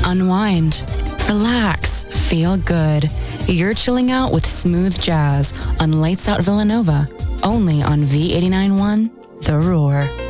Unwind, relax, feel good. You're chilling out with smooth jazz on Lights Out Villanova, only on V89.1 The Roar.